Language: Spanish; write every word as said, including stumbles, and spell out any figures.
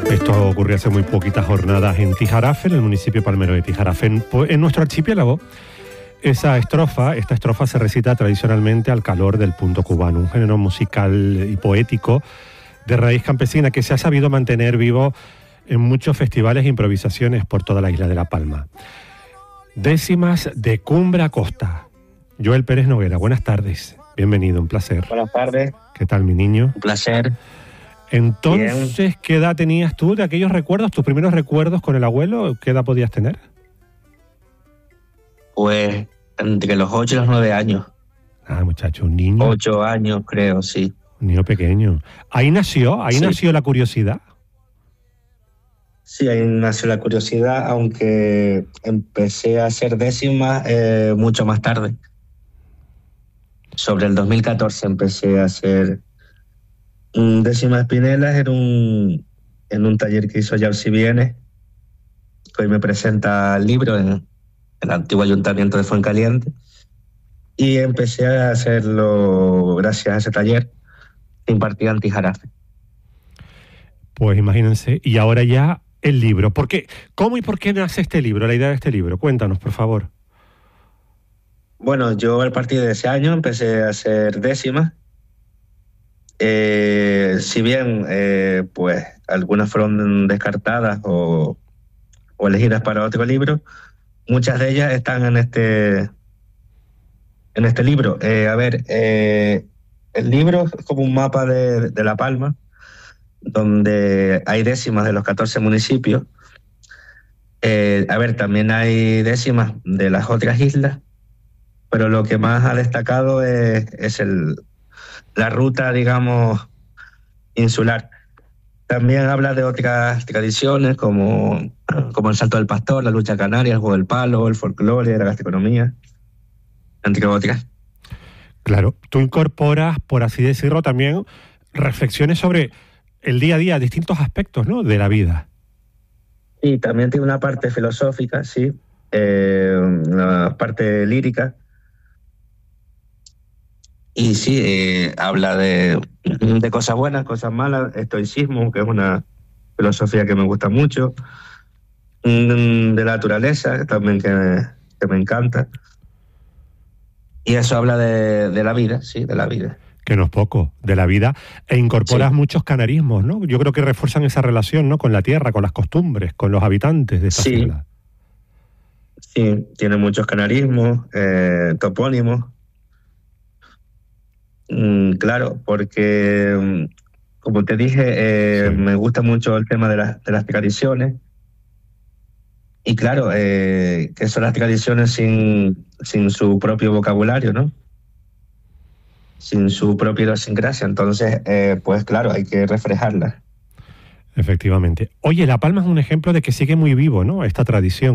Esto ocurrió hace muy poquitas jornadas en Tijarafe, en el municipio palmero de Tijarafe. En, en nuestro archipiélago, esa estrofa, esta estrofa se recita tradicionalmente al calor del punto cubano, un género musical y poético de raíz campesina que se ha sabido mantener vivo en muchos festivales e improvisaciones por toda la isla de La Palma. Décimas de Cumbra Costa. Joel Pérez Noguera, buenas tardes. Bienvenido, un placer. Buenas tardes. ¿Qué tal, mi niño? Un placer. Entonces, Bien. ¿Qué edad tenías tú de aquellos recuerdos, tus primeros recuerdos con el abuelo? ¿Qué edad podías tener? Pues entre los ocho y los nueve años. Ah, muchacho, un niño. Ocho años, creo, sí. Un niño pequeño. ¿Ahí nació? ¿Ahí sí. nació la curiosidad? Sí, ahí nació la curiosidad, aunque empecé a hacer décimas eh, mucho más tarde. Sobre el dos mil catorce empecé a hacer décimas espinelas en un, en un taller que hizo Yarsi Bienes, que hoy me presenta el libro en el antiguo ayuntamiento de Fuencaliente, y empecé a hacerlo gracias a ese taller que impartía en Tijarafe. Pues imagínense, y ahora ya el libro. ¿Por qué? ¿Cómo y por qué nace este libro, la idea de este libro? Cuéntanos, por favor. Bueno, yo a partir de ese año empecé a hacer décimas. Eh, si bien eh, pues algunas fueron descartadas o, o elegidas para otro libro, muchas de ellas están en este en este libro. Eh, a ver, eh, el libro es como un mapa de, de La Palma, donde hay décimas de los catorce municipios. Eh, a ver, también hay décimas de las otras islas, pero lo que más ha destacado es, es el, la ruta, digamos, insular. También habla de otras tradiciones como, como el salto del pastor, la lucha canaria, el juego del palo, el folclore, la gastronomía, entre otras. Claro, tú incorporas, por así decirlo, también reflexiones sobre el día a día, distintos aspectos, ¿no?, de la vida. Sí, también tiene una parte filosófica, sí, eh, una parte lírica. Y sí, eh, habla de, de cosas buenas, cosas malas, estoicismo, que es una filosofía que me gusta mucho, de la naturaleza, también que, que me encanta. Y eso habla de, de la vida, sí, de la vida. Que no es poco, de la vida, e incorporas sí. muchos canarismos, ¿no? Yo creo que refuerzan esa relación, ¿no?, con la tierra, con las costumbres, con los habitantes de esta sí. ciudad. Sí, tiene muchos canarismos, eh, topónimos. Mm, claro, porque, como te dije, eh, sí. me gusta mucho el tema de, la, de las tradiciones. Y claro, eh, que son las tradiciones sin, sin su propio vocabulario, ¿no? Sin su propia idiosincrasia. Entonces, eh, pues claro, hay que reflejarlas. Efectivamente. Oye, La Palma es un ejemplo de que sigue muy vivo, ¿no?, esta tradición.